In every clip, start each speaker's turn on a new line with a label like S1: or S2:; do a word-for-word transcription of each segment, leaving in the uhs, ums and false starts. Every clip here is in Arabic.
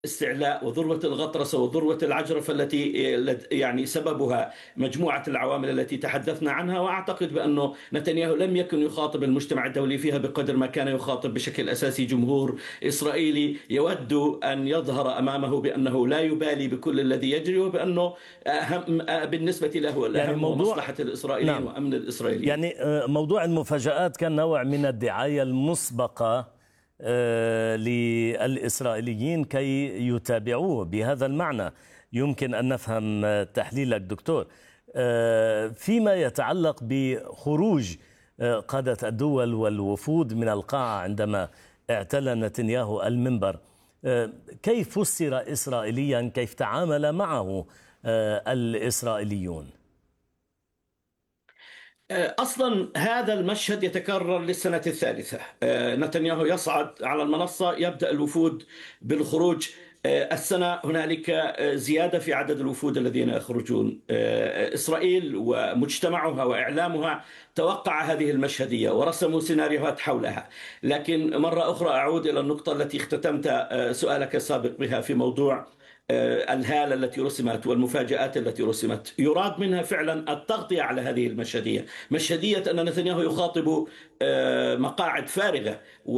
S1: الاستعلاء وذروة الغطرسة وذروة العجرفة التي يعني سببها مجموعة العوامل التي تحدثنا عنها. وأعتقد بأنه نتنياهو لم يكن يخاطب المجتمع الدولي فيها بقدر ما كان يخاطب بشكل أساسي جمهور إسرائيلي يود أن يظهر أمامه بأنه لا يبالي بكل الذي يجري، وبأنه أهم بالنسبة له الأهم
S2: يعني موضوع
S1: مصلحة الإسرائيليين
S2: نعم.
S1: وأمن الإسرائيليين.
S2: يعني موضوع المفاجآت كان نوع من الدعاية المسبقة للإسرائيليين كي يتابعوه. بهذا المعنى يمكن أن نفهم تحليلك دكتور فيما يتعلق بخروج قادة الدول والوفود من القاعة عندما اعتلى نتنياهو المنبر. كيف فسر إسرائيليا، كيف تعامل معه الإسرائيليون؟
S1: أصلا هذا المشهد يتكرر للسنة الثالثة. نتنياهو يصعد على المنصة، يبدأ الوفود بالخروج. السنة هنالك زيادة في عدد الوفود الذين يخرجون. إسرائيل ومجتمعها وإعلامها توقع هذه المشهدية ورسموا سيناريوهات حولها. لكن مرة أخرى أعود إلى النقطة التي اختتمت سؤالك السابق بها في موضوع الهالة التي رسمت والمفاجآت التي رسمت. يراد منها فعلا التغطية على هذه المشهدية، مشهدية أن نتنياهو يخاطب مقاعد فارغة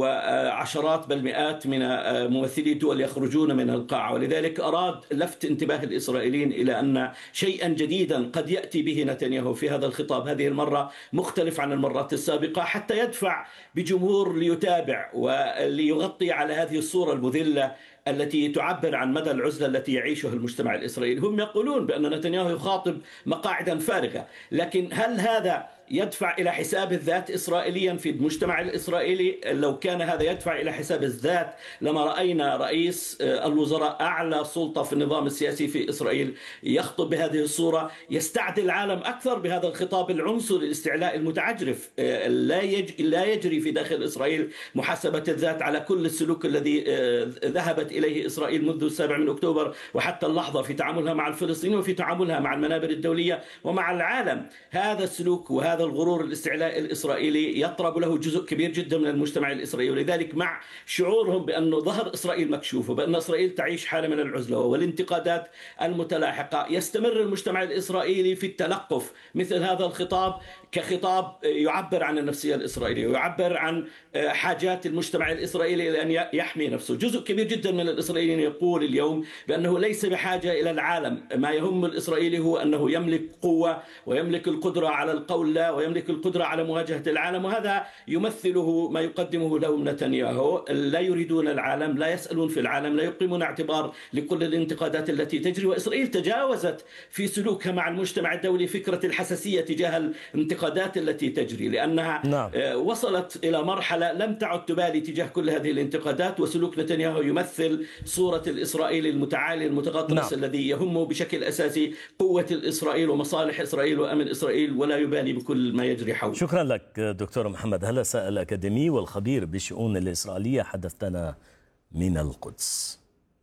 S1: وعشرات بل مئات من ممثلي الدول يخرجون من القاعة. ولذلك أراد لفت انتباه الإسرائيليين إلى أن شيئا جديدا قد يأتي به نتنياهو في هذا الخطاب هذه المرة مختلف عن المرات السابقة، حتى يدفع بجمهور ليتابع وليغطي على هذه الصورة المذلة التي تعبر عن مدى العزلة التي يعيشها المجتمع الإسرائيلي. هم يقولون بأن نتنياهو يخاطب مقاعدا فارغة، لكن هل هذا يدفع إلى حساب الذات إسرائيليا في المجتمع الإسرائيلي؟ لو كان هذا يدفع إلى حساب الذات لما رأينا رئيس الوزراء أعلى سلطة في النظام السياسي في إسرائيل يخطب بهذه الصورة، يستعدي العالم أكثر بهذا الخطاب العنصري الاستعلاء المتعجرف. لا يج... لا يجري في داخل إسرائيل محاسبة الذات على كل السلوك الذي ذهبت إليه إسرائيل منذ السابع من أكتوبر وحتى اللحظة في تعاملها مع الفلسطينيين وفي تعاملها مع المنابر الدولية ومع العالم. هذا السلوك وهذا هذا الغرور الاستعلاء الإسرائيلي يطرب له جزء كبير جدا من المجتمع الإسرائيلي. ولذلك مع شعورهم بأن ظهر إسرائيل مكشوف وبأن إسرائيل تعيش حالة من العزلة والانتقادات المتلاحقة، يستمر المجتمع الإسرائيلي في التلقف مثل هذا الخطاب كخطاب يعبر عن النفسية الإسرائيلية ويعبر عن حاجات المجتمع الإسرائيلي لأن يحمي نفسه. جزء كبير جدا من الإسرائيليين يقول اليوم بأنه ليس بحاجة إلى العالم، ما يهم الإسرائيلي هو أنه يملك قوة ويملك القدرة على القول لا ويملك القدرة على مواجهة العالم. وهذا يمثله ما يقدمه لهم نتنياهو. لا يريدون العالم، لا يسألون في العالم، لا يقيمون اعتبار لكل الانتقادات التي تجري. وإسرائيل تجاوزت في سلوكها مع المجتمع الدولي فكرة الحساسية تجاه الانتقادات التي تجري، لأنها
S2: نعم.
S1: وصلت إلى مرحلة لم تعد تبالي تجاه كل هذه الانتقادات. وسلوك نتنياهو يمثل صورة الإسرائيلي المتعالي المتغطرس
S2: نعم.
S1: الذي يهمه بشكل أساسي قوة الإسرائيل ومصالح إسرائيل وأمن إسرائيل ولا يبالي بكل ما يجري حوله.
S2: شكرا لك دكتور محمد هلسة الأكاديمي والخبير بالشؤون الإسرائيلية، حدثتنا من القدس.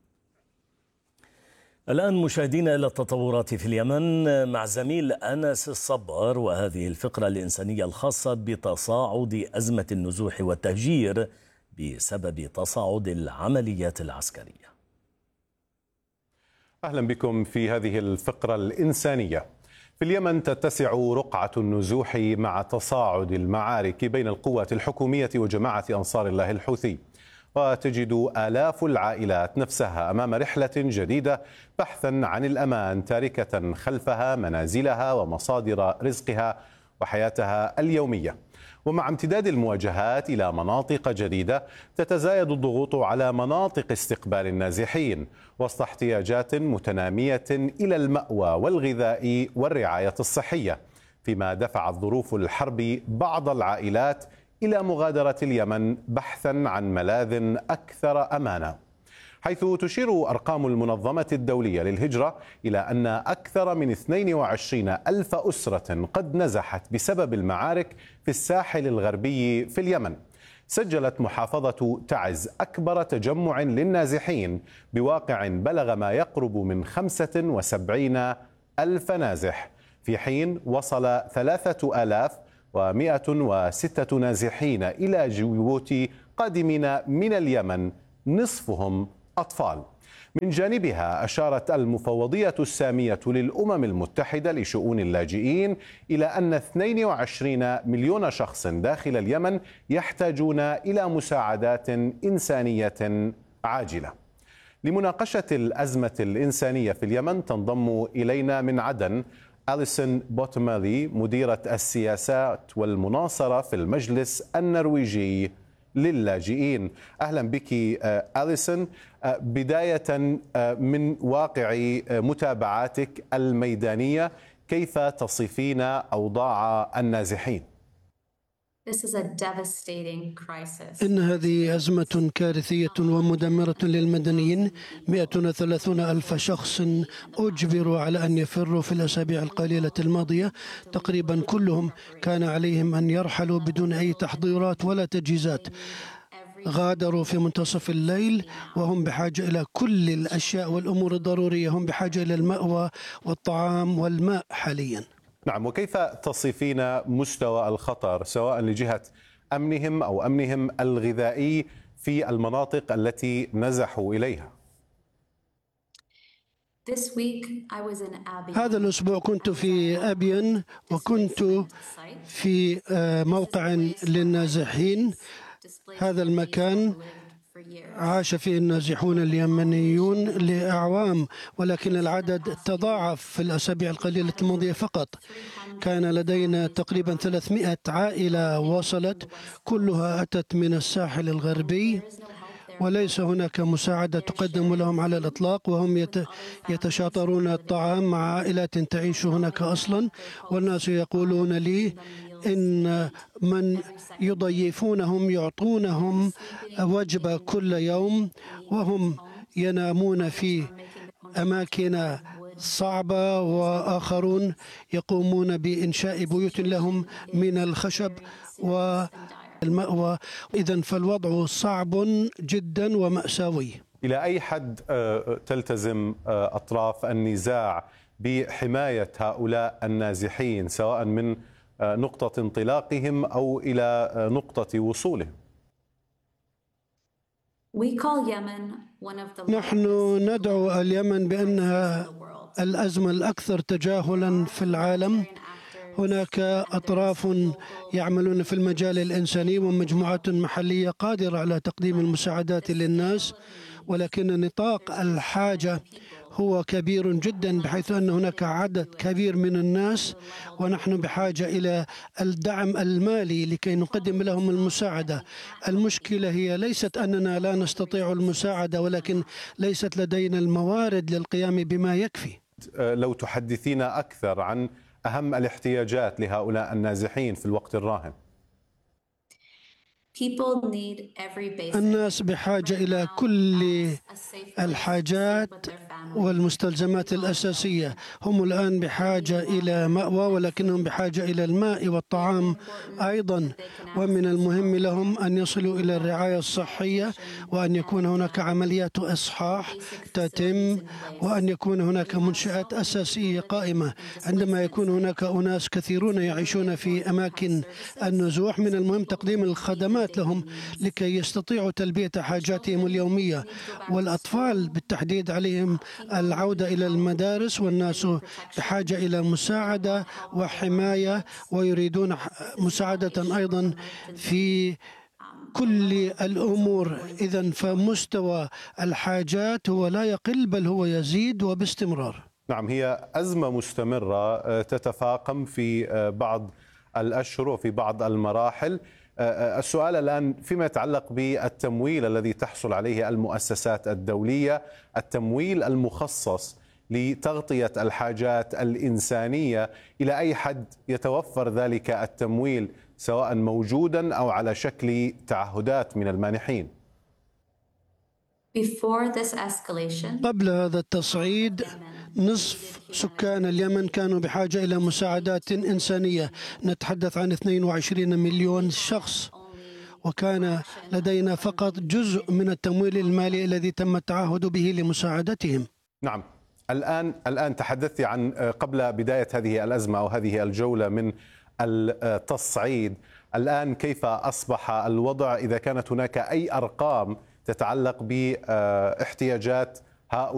S2: الآن مشاهدينا إلى التطورات في اليمن مع زميل أنس الصبر وهذه الفقرة الإنسانية الخاصة بتصاعد أزمة النزوح والتهجير بسبب تصاعد العمليات العسكرية.
S3: أهلا بكم في هذه الفقرة الإنسانية. في اليمن تتسع رقعة النزوح مع تصاعد المعارك بين القوات الحكومية وجماعة أنصار الله الحوثي، وتجد آلاف العائلات نفسها أمام رحلة جديدة بحثا عن الأمان، تاركة خلفها منازلها ومصادر رزقها وحياتها اليومية. ومع امتداد المواجهات إلى مناطق جديدة تتزايد الضغوط على مناطق استقبال النازحين وسط احتياجات متنامية إلى المأوى والغذاء والرعاية الصحية، فيما دفعت ظروف الحرب بعض العائلات إلى مغادرة اليمن بحثا عن ملاذ أكثر أمانا، حيث تشير أرقام المنظمة الدولية للهجرة إلى أن أكثر من اثنين وعشرين ألف أسرة قد نزحت بسبب المعارك في الساحل الغربي في اليمن. سجلت محافظة تعز أكبر تجمع للنازحين بواقع بلغ ما يقرب من خمسة وسبعين ألف نازح، في حين وصل ثلاثة آلاف ومئة وستة نازحين إلى جيبوتي قادمين من اليمن، نصفهم أطفال. من جانبها أشارت المفوضية السامية للأمم المتحدة لشؤون اللاجئين إلى أن اثنين وعشرين مليون شخص داخل اليمن يحتاجون إلى مساعدات إنسانية عاجلة. لمناقشة الأزمة الإنسانية في اليمن تنضم إلينا من عدن أليسون بوتمالي، مديرة السياسات والمناصرة في المجلس النرويجي للاجئين. أهلا بك أليسون. بداية من واقع متابعاتك الميدانية، كيف تصفين أوضاع النازحين؟
S4: إن هذه أزمة كارثية ومدمرة للمدنيين. مئة وثلاثون ألف شخص أجبروا على أن يفروا في الأسابيع القليلة الماضية. تقريبا كلهم كان عليهم أن يرحلوا بدون أي تحضيرات ولا تجهيزات. غادروا في منتصف الليل وهم بحاجة إلى كل الأشياء والأمور الضرورية. هم بحاجة إلى المأوى والطعام والماء حاليا.
S3: نعم، وكيف تصفين مستوى الخطر سواء لجهة أمنهم أو أمنهم الغذائي في المناطق التي نزحوا إليها؟
S4: هذا الأسبوع كنت في أبين وكنت في موقع للنازحين. هذا المكان عاش فيه النازحون اليمنيون لأعوام، ولكن العدد تضاعف في الأسابيع القليلة الماضية فقط. كان لدينا تقريبا ثلاثمئة عائلة وصلت، كلها أتت من الساحل الغربي، وليس هناك مساعدة تقدم لهم على الإطلاق، وهم يتشاطرون الطعام مع عائلات تعيش هناك أصلا. والناس يقولون لي إن من يضيفونهم يعطونهم وجبة كل يوم، وهم ينامون في أماكن صعبة، وآخرون يقومون بإنشاء بيوت لهم من الخشب والمأوى. إذن فالوضع صعب جدا ومأساوي.
S3: إلى أي حد تلتزم أطراف النزاع بحماية هؤلاء النازحين سواء من نقطة انطلاقهم أو إلى نقطة وصولهم؟
S4: نحن ندعو اليمن بأنها الأزمة الأكثر تجاهلا في العالم. هناك أطراف يعملون في المجال الإنساني ومجموعات محلية قادرة على تقديم المساعدات للناس، ولكن نطاق الحاجة هو كبير جدا، بحيث أن هناك عدد كبير من الناس، ونحن بحاجة إلى الدعم المالي لكي نقدم لهم المساعدة. المشكلة هي ليست أننا لا نستطيع المساعدة، ولكن ليست لدينا الموارد للقيام بما يكفي.
S3: لو تحدثينا أكثر عن أهم الاحتياجات لهؤلاء النازحين في الوقت الراهن.
S4: الناس بحاجة إلى كل الحاجات والمستلزمات الأساسية. هم الآن بحاجة إلى مأوى، ولكنهم بحاجة إلى الماء والطعام أيضا. ومن المهم لهم أن يصلوا إلى الرعاية الصحية، وأن يكون هناك عمليات إصحاح تتم، وأن يكون هناك منشآت أساسية قائمة. عندما يكون هناك أناس كثيرون يعيشون في أماكن النزوح، من المهم تقديم الخدمات لهم لكي يستطيعوا تلبية حاجاتهم اليومية. والأطفال بالتحديد عليهم العودة إلى المدارس، والناس بحاجة إلى مساعدة وحماية، ويريدون مساعدة أيضا في كل الأمور. إذن فمستوى الحاجات هو لا يقل بل هو يزيد وباستمرار.
S3: نعم، هي أزمة مستمرة تتفاقم في بعض الأشهر وفي بعض المراحل. السؤال الآن فيما يتعلق بالتمويل الذي تحصل عليه المؤسسات الدولية، التمويل المخصص لتغطية الحاجات الإنسانية، إلى أي حد يتوفر ذلك التمويل سواء موجودا أو على شكل تعهدات من المانحين؟
S4: قبل هذا التصعيد نصف سكان اليمن كانوا بحاجة إلى مساعدات إنسانية. نتحدث عن اثنين وعشرين مليون شخص، وكان لدينا فقط جزء من التمويل المالي الذي تم التعهد به لمساعدتهم.
S3: نعم، الآن الآن تحدثت عن قبل بداية هذه الأزمة أو هذه الجولة من التصعيد. الآن كيف أصبح الوضع؟ إذا كانت هناك أي أرقام تتعلق باحتياجات هؤلاء